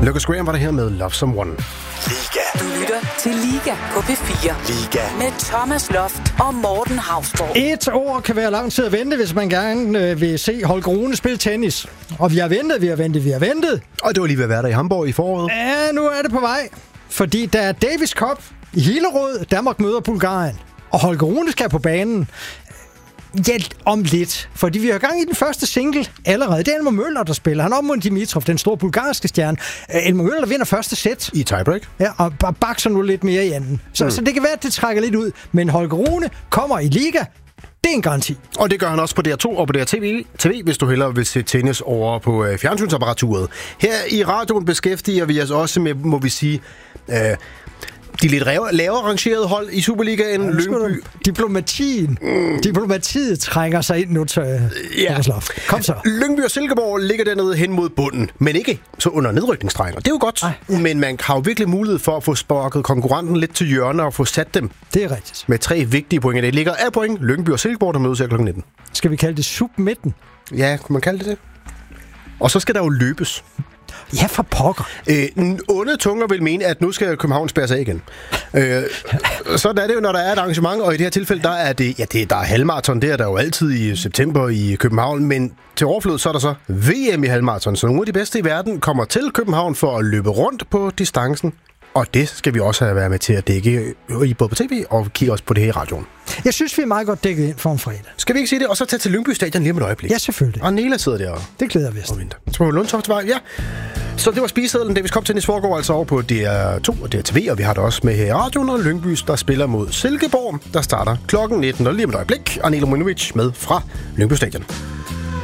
Lucas Graham var der her med Love Someone. Liga. Du lytter til Liga på P4. Liga. Med Thomas Loft og Morten Hausborg. Et år kan være lang tid at vente, hvis man gerne vil se Holger Rune spille tennis. Og vi har ventet. Og det var lige ved at være der i Hamburg i foråret. Ja, nu er det på vej. Fordi der er Davis Cup i Hillerød. Danmark møder Bulgarien. Og Holger Rune skal på banen. Ja, om lidt. Fordi vi har gang i den første single allerede. Det er Elmer Møller, der spiller. Han er op mod Dimitrov, den store bulgarske stjerne. Elmer Møller vinder første sæt. I tiebreak. Ja, og bakser nu lidt mere i anden. Så det kan være, at det trækker lidt ud. Men Holger Rune kommer i liga. Det er en garanti. Og det gør han også på DR2 og på DR TV, hvis du hellere vil se tennis over på fjernsynsapparaturet. Her i radioen beskæftiger vi os også med, må vi sige, de lidt lavere rangerede hold i Superligaen. Lyngby. Diplomatiet trænger sig ind nu til Kom så. Lyngby og Silkeborg ligger dernede hen mod bunden, men ikke så under nedrykningsstregen. Det er jo godt, men man har jo virkelig mulighed for at få sparket konkurrenten lidt til hjørne og få sat dem. Det er rigtigt. Med 3 vigtige point. Det ligger af point. Lyngby og Silkeborg, der mødes her kl. 19. Skal vi kalde det submidten? Ja, kunne man kalde det? Og så skal der jo løbes. Ja, for pokker. Onde tunger vil mene, at nu skal København spærre sig igen. Sådan er det jo, når der er et arrangement, og i det her tilfælde, der er der er halvmarathon, det er der jo altid i september i København, men til overflod, så er der så VM i halvmarathon, så nogle af de bedste i verden kommer til København for at løbe rundt på distancen, og det skal vi også have været med til at dække i både på tv og kigge også på det her i radioen. Jeg synes, vi er meget godt dækket ind for en fredag. Skal vi ikke sige det? Og så tage til Lyngby Stadion lige om et øjeblik. Ja, selvfølgelig. Og Nela sidder der. Det glæder vi os. Og venter. Så på Lundtoftvej, ja. Så det var spisesedlen. Davis Cup Tennis foregår altså over på DR2 og DRTV, og vi har det også med her i radioen, og Lyngbys, der spiller mod Silkeborg, der starter klokken 19. Og lige om et øjeblik, Anela Mojnovic med fra Lyngby Stadion.